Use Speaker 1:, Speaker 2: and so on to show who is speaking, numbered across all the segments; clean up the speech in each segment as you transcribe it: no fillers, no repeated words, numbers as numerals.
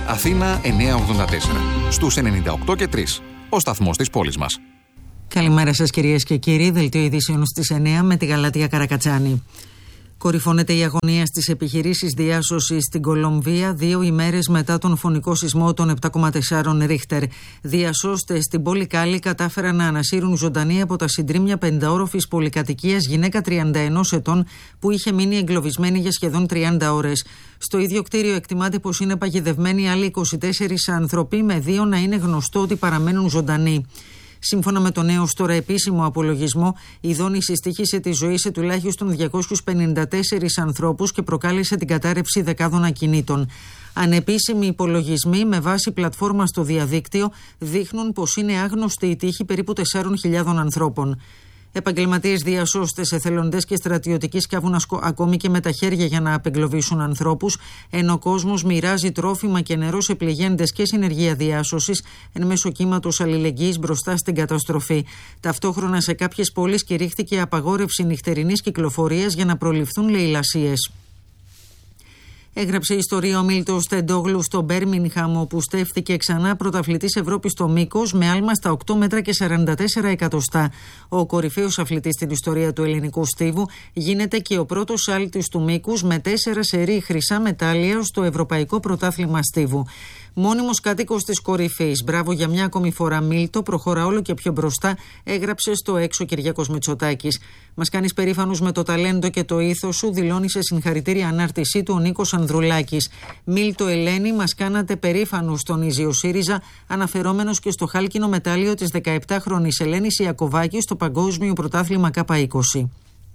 Speaker 1: Αθήνα 984. Στους 98 και 3. Ο σταθμός της πόλης μας.
Speaker 2: Καλημέρα σας κυρίες και κύριοι. Δελτίο ειδήσεων στις 9 με τη Γαλάτια Καρακατσάνη. Κορυφώνεται η αγωνία στις επιχειρήσεις διάσωσης στην Κολομβία 2 ημέρες μετά τον φωνικό σεισμό των 7,4 Ρίχτερ. Διασώστες στην πόλη Κάλι κατάφεραν να ανασύρουν ζωντανή από τα συντρίμμια 50όροφης πολυκατοικίας γυναίκα 31 ετών που είχε μείνει εγκλωβισμένη για σχεδόν 30 ώρες. Στο ίδιο κτίριο εκτιμάται πως είναι παγιδευμένοι άλλοι 24 άνθρωποι, με 2 να είναι γνωστό ότι παραμένουν ζωντανοί. Σύμφωνα με τον έως τώρα επίσημο απολογισμό, η δόνηση στοίχησε τη ζωή σε τουλάχιστον 254 ανθρώπους και προκάλεσε την κατάρρευση δεκάδων ακινήτων. Ανεπίσημοι υπολογισμοί με βάση πλατφόρμα στο διαδίκτυο δείχνουν πως είναι άγνωστη η τύχη περίπου 4.000 ανθρώπων. Επαγγελματίες διασώστες, εθελοντές και στρατιωτικοί σκάβουν ακόμη και με τα χέρια για να απεγκλωβίσουν ανθρώπους, ενώ ο κόσμος μοιράζει τρόφιμα και νερό σε πληγέντες και συνεργεία διάσωσης εν μέσω κύματος αλληλεγγύης μπροστά στην καταστροφή. Ταυτόχρονα σε κάποιες πόλεις κηρύχθηκε απαγόρευση νυχτερινής κυκλοφορίας για να προληφθούν λαιλασίες. Έγραψε ιστορία ο Μίλτος Τεντόγλου στο Μπέρμιγχαμ, όπου στέφθηκε ξανά πρωταθλητής Ευρώπης στο μήκος με άλμα στα 8 μέτρα και 44 εκατοστά. Ο κορυφαίος αθλητής στην ιστορία του ελληνικού στίβου γίνεται και ο πρώτος άλτης του μήκους με 4 σερί χρυσά μετάλλια στο Ευρωπαϊκό Πρωτάθλημα Στίβου. Μόνιμος κάτοικος της κορυφής. Μπράβο για μια ακόμη φορά, Μίλτο. Προχώρα όλο και πιο μπροστά, έγραψε στο έξω Κυριάκος Μητσοτάκης. Μας κάνεις περήφανους με το ταλέντο και το ήθος σου, δηλώνει σε συγχαρητήρια ανάρτησή του ο Νίκος Ανδρουλάκης. Μίλτο Ελένη, μας κάνατε περήφανους, τονίζει ο ΣΥΡΙΖΑ, αναφερόμενος και στο χάλκινο μετάλλιο της 17χρονης Ελένης Ιακωβάκη στο Παγκόσμιο Πρωτάθλημα K20.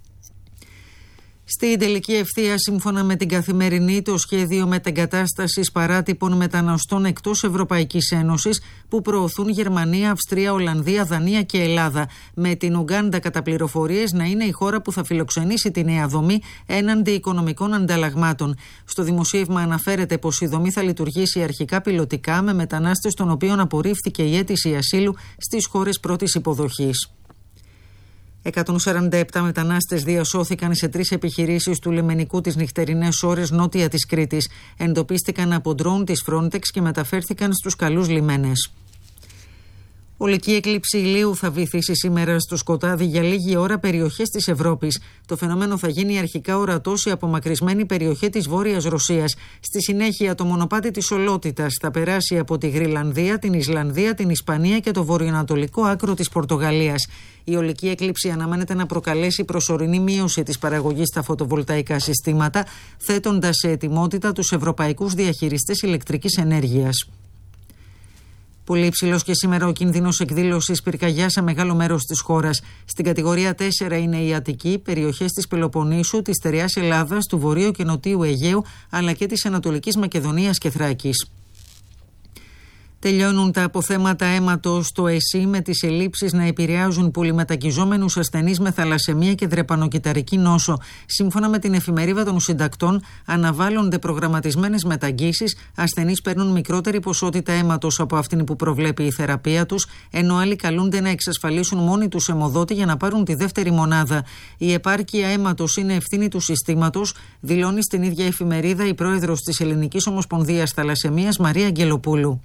Speaker 2: Στην τελική ευθεία, σύμφωνα με την Καθημερινή, το σχέδιο μετεγκατάστασης παράτυπων μεταναστών εκτός Ευρωπαϊκής Ένωσης που προωθούν Γερμανία, Αυστρία, Ολλανδία, Δανία και Ελλάδα, με την Ουγκάντα κατά πληροφορίες να είναι η χώρα που θα φιλοξενήσει τη νέα δομή έναντι οικονομικών ανταλλαγμάτων. Στο δημοσίευμα αναφέρεται πως η δομή θα λειτουργήσει αρχικά πιλωτικά με μετανάστες των οποίων απορρίφθηκε η αίτηση ασύλου στις χώρες πρώτης υποδοχής. 147 μετανάστες διασώθηκαν σε 3 επιχειρήσεις του λιμενικού τις νυχτερινές ώρες νότια της Κρήτης. Εντοπίστηκαν από ντρόουν της Frontex και μεταφέρθηκαν στους καλούς λιμένες. Ολική έκλειψη ηλίου θα βυθίσει σήμερα στο σκοτάδι για λίγη ώρα περιοχές της Ευρώπης. Το φαινόμενο θα γίνει αρχικά ορατό σε απομακρυσμένη περιοχή της Βόρειας Ρωσίας. Στη συνέχεια, το μονοπάτι της ολότητας θα περάσει από τη Γρυλανδία, την Ισλανδία, την Ισπανία και το βορειοανατολικό άκρο της Πορτογαλίας. Η ολική έκλειψη αναμένεται να προκαλέσει προσωρινή μείωση της παραγωγής στα φωτοβολταϊκά συστήματα, θέτοντας σε ετοιμότητα τους ευρωπαϊκούς διαχειριστές ηλεκτρικής ενέργειας. Πολύ υψηλός και σήμερα ο κίνδυνος εκδήλωσης πυρκαγιάς σε μεγάλο μέρος της χώρας. Στην κατηγορία 4 είναι η Αττική, περιοχές της Πελοποννήσου, της Στερεάς Ελλάδας, του Βορείου και Νοτίου Αιγαίου, αλλά και της Ανατολικής Μακεδονίας και Θράκης. Τελειώνουν τα αποθέματα αίματος στο ΕΣΥ, με τις ελλείψεις να επηρεάζουν πολυμετακιζόμενους ασθενείς με θαλασσαιμία και δρεπανοκυταρική νόσο. Σύμφωνα με την εφημερίδα των συντακτών, αναβάλλονται προγραμματισμένες μεταγγίσεις, ασθενείς παίρνουν μικρότερη ποσότητα αίματος από αυτήν που προβλέπει η θεραπεία τους, ενώ άλλοι καλούνται να εξασφαλίσουν μόνοι τους αιμοδότη για να πάρουν τη δεύτερη μονάδα. Η επάρκεια αίματος είναι ευθύνη του συστήματος, δηλώνει στην ίδια εφημερίδα η πρόεδρος της Ελληνικής Ομοσπονδίας Θαλασσαιμίας, Μαρία Αγγελοπούλου.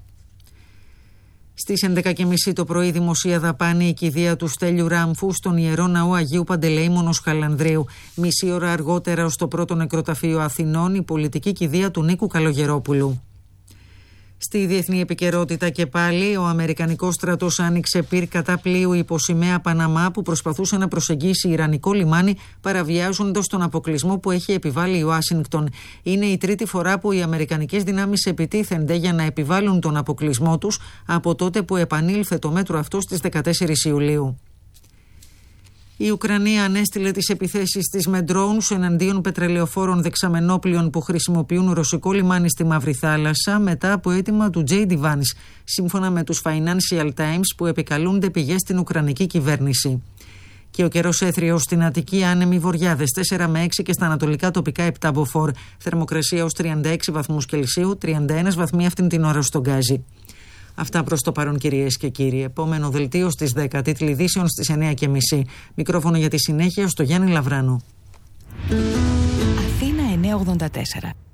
Speaker 2: Στις 11.30 το πρωί δημοσία δαπάνη η κηδεία του Στέλιου Ράμφου στον Ιερό Ναό Αγίου Παντελεήμονος Χαλανδρίου. Μισή ώρα αργότερα στο πρώτο νεκροταφείο Αθηνών η πολιτική κηδεία του Νίκου Καλογερόπουλου. Στη διεθνή επικαιρότητα και πάλι, ο Αμερικανικός στρατός άνοιξε πυρ κατά πλοίου υποσημαία Παναμά που προσπαθούσε να προσεγγίσει ιρανικό λιμάνι, παραβιάζοντας τον αποκλεισμό που έχει επιβάλει η Ουάσιγκτον. Είναι η τρίτη φορά που οι αμερικανικές δυνάμεις επιτίθενται για να επιβάλλουν τον αποκλεισμό τους από τότε που επανήλθε το μέτρο αυτό στις 14 Ιουλίου. Η Ουκρανία ανέστειλε τις επιθέσεις της με drones εναντίον πετρελαιοφόρων δεξαμενόπλοιων που χρησιμοποιούν ρωσικό λιμάνι στη Μαύρη Θάλασσα μετά από αίτημα του J.D. Vance, σύμφωνα με τους Financial Times που επικαλούνται πηγές στην Ουκρανική κυβέρνηση. Και ο καιρός έθριε στην Αττική άνεμοι βοριάδες 4 με 6 και στα ανατολικά τοπικά 7 μποφόρ. Θερμοκρασία ως 36 βαθμούς Κελσίου, 31 βαθμοί αυτήν την ώρα στον Γκάζι. Αυτά προς το παρόν, κυρίες και κύριοι. Επόμενο δελτίο στις 10, τίτλοι ειδήσεων στις 9.30. Μικρόφωνο για τη συνέχεια στο Γιάννη Λαβράνο.
Speaker 3: Αθήνα 984.